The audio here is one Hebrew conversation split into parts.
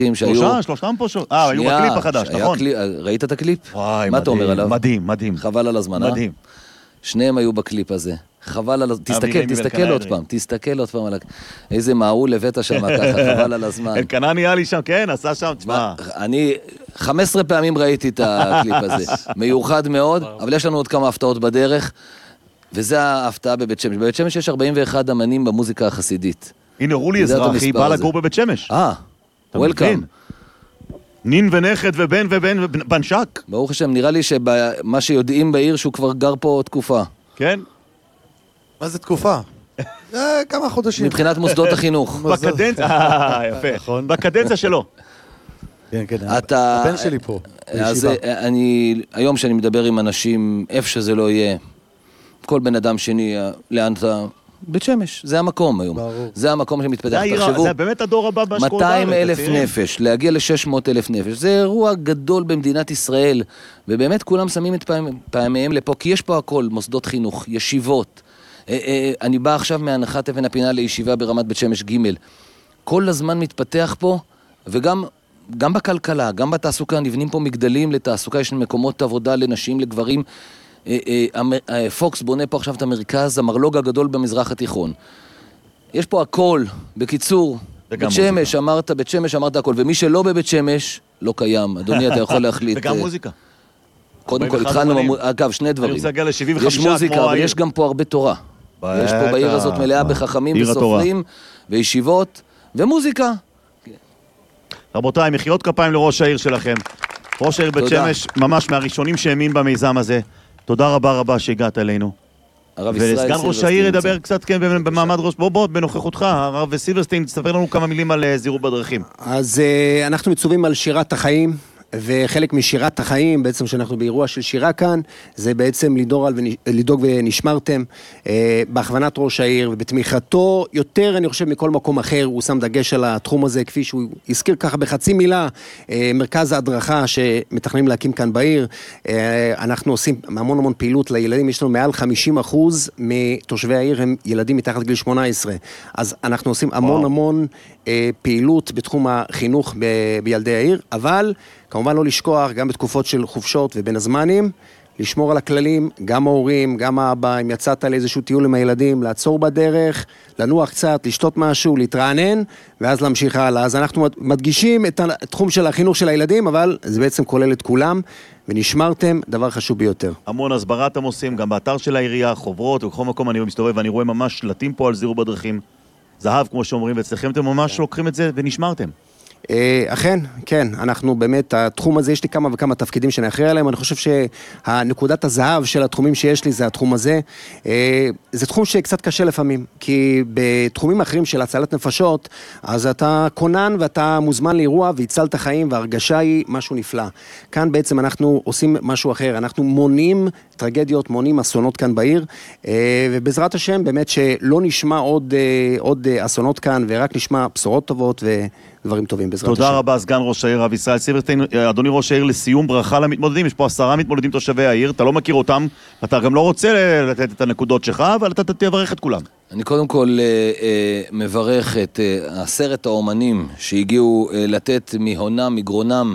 שלושתם פה היו בקליפ החדש, נכון? ראית את הקליפ? וואי, מה אתה אומר עליו? מדהים, מדהים. חבל על הזמן, מדהים. שניהם היו בקליפ הזה. חבל על... תסתכל עוד פעם על... איזה מעול לבטא שם ככה, חבל על הזמן. אלקנה נהיה לי שם, כן, עשה שם, תשמע. אני 15 פעמים ראיתי את הקליפ הזה. מיוחד מאוד, אבל יש לנו עוד כמה הפתעות בדרך, וזה ההפתעה בבית שמש. בבית שמש יש 41 אמנים במוזיקה החסידית. הנה, רולי אזרחי בא לגור בבית שמש. וולקאם. נין ונכד ובן ובנשק. ברוך השם, נראה לי שמה שיודעים בעיר שהוא כבר גר פה תקופה. כן? מה זה תקופה? כמה חודשים. מבחינת מוסדות החינוך. בקדנציה, יפה. בקדנציה שלו. כן, כן, הבן שלי פה. אז היום שאני מדבר עם אנשים, איפה שזה לא יהיה, כל בן אדם שני, לאן אתה... בית שמש, זה המקום היום. זה המקום שמתפתח. זה באמת הדור הבא בהשקעות. 200,000 נפש, להגיע ל-600,000 נפש. זה אירוע גדול במדינת ישראל, ובאמת כולם שמים את פעמיהם לפה, כי יש פה הכל, מוסדות חינוך, ישיבות. אני בא עכשיו מהנחת אבן הפינה לישיבה ברמת בית שמש ג'. כל הזמן מתפתח פה, וגם בכלכלה, גם בתעסוקה, נבנים פה מגדלים לתעסוקה, יש מקומות עבודה לנשים, לגברים. פוקס בונה פה עכשיו את המרכז, המרלוג הגדול במזרח התיכון. יש פה הכל, בקיצור, בית שמש, אמרת הכל, ומי שלא בבית שמש, לא קיים. אדוני, אתה יכול להחליט. וגם מוזיקה. קודם כל, התחלנו, אגב, שני דברים. יש מוזיקה, אבל יש גם פה הרבה תורה. יש פה בעיר הזאת מלאה בחכמים וסופרים, וישיבות, ומוזיקה. רבותיי, מחיאות כפיים לראש העיר שלכם. ראש העיר בית שמש, ממש מהראשונים שהאמין במיזם הזה. תודה רבה שהגעת אלינו. וסגן ראש העיר ידבר קצת כן במעמד ראש, בוא בנוכחותך, הרב סילברסטיין, תספר לנו כמה מילים על זהירות בדרכים. אז אנחנו מצווים על שירת החיים, וחלק משירת החיים, בעצם שאנחנו באירוע של שירה כאן, זה בעצם לדאוג ונשמרתם, בהכוונת ראש העיר, ובתמיכתו יותר, אני חושב, מכל מקום אחר, הוא שם דגש על התחום הזה, כפי שהוא הזכיר ככה בחצי מילה, מרכז ההדרכה שמתכננים להקים כאן בעיר, אנחנו עושים המון פעילות לילדים, יש לנו מעל 50% מתושבי העיר הם ילדים מתחת גיל 18, אז אנחנו עושים המון פעילות בתחום החינוך בילדי העיר, אבל כמובן לא לשכוח, גם בתקופות של חופשות ובין הזמנים, לשמור על הכללים, גם ההורים, גם האבא, אם יצאת לאיזשהו טיול עם הילדים, לעצור בדרך, לנוח קצת, לשתות משהו, להתרענן, ואז להמשיך הלאה. אז אנחנו מדגישים את התחום של החינוך של הילדים, אבל זה בעצם כולל את כולם, ונשמרתם, דבר חשוב ביותר. המון הסברה אתם עושים, גם באתר של העירייה, חוברות, ובכל מקום אני מסתובב, ואני רואה ממש שלטים פה על זהירות בדרכים, זהב, כמו שאומרים, ואצלכם אתם ממש לוקחים את זה ונשמרתם. אכן, כן, אנחנו באמת, התחום הזה, יש לי כמה וכמה תפקידים שאני אחראי עליהם, אני חושב שהנקודת הזהב של התחומים שיש לי זה התחום הזה, זה תחום שקצת קשה לפעמים, כי בתחומים אחרים של הצלת נפשות, אז אתה קונן ואתה מוזמן לאירוע והצלת חיים, וההרגשה היא משהו נפלא. כאן בעצם אנחנו עושים משהו אחר, אנחנו מונים טרגדיות, מונים אסונות כאן בעיר, ובעזרת השם באמת שלא נשמע עוד אסונות כאן, ורק נשמע בשורות טובות ודברים טובים בעזרת השם. תודה רבה, סגן ראש העיר רב ישראל סילברסטיין. אדוני ראש העיר, לסיום ברכה למתמודדים, יש פה 10 מתמודדים תושבי העיר, אתה לא מכיר אותם, אתה גם לא רוצה לתת את הנקודות שלך, אבל אתה תברך את כולם. אני קודם כל מברך את 10 האומנים שהגיעו לתת מהונם, מגרונם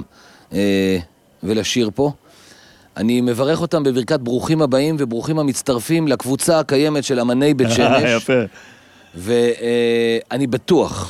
ולשיר פה. אני מברך אותם בברכת ברוכים הבאים וברוכים המצטרפים לקבוצה הקיימת של אמני בית שמש. יפה. ואני בטוח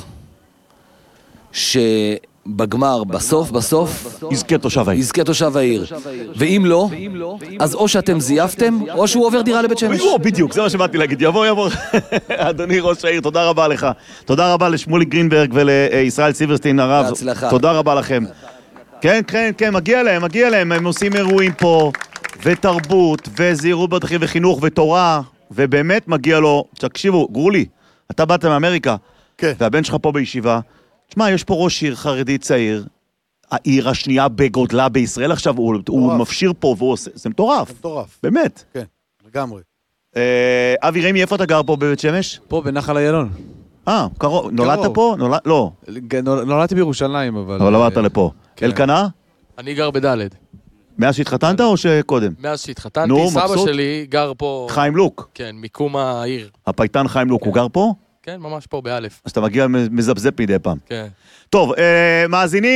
שבגמר, בסוף, יזכה תושב העיר. ואם לא, אז או שאתם זייפתם, או שהוא עובר דירה לבית שמש. בדיוק, זה מה שבאתי להגיד. יבוא. אדוני ראש העיר, תודה רבה לך. תודה רבה לשמולי גרינברג ולישראל סילברסטיין הרב. בהצלחה. תודה רבה לכם. כן, מגיע להם, הם עושים אירועים פה, ותרבות, וזהירות בדרכים, וחינוך, ותורה, ובאמת מגיע לו, תקשיבו, גרולי, אתה באת מאמריקה, והבן שלך פה בישיבה, תשמע, יש פה ראש עיר חרדי צעיר, העיר השנייה בגודלה בישראל עכשיו, הוא מפשיר פה, והוא עושה, זה מטורף. באמת. כן, לגמרי. אבי רמי, איפה אתה גר פה בבית שמש? פה, בנחל איילון. קרוב. נולדת פה? לא. נולדתי בירושלים, אבל... אבל עברת לפה. אלקנה? אני גר בדלת. מאז שהתחתנת או שקודם? מאז שהתחתנתי, סבא שלי גר פה... חיים לוק. כן, מיקום העיר. הפייטן חיים לוק, הוא גר פה? כן, ממש פה באלף. אז אתה מגיע מזפזפ מדי פעם. כן. טוב, מאזינים.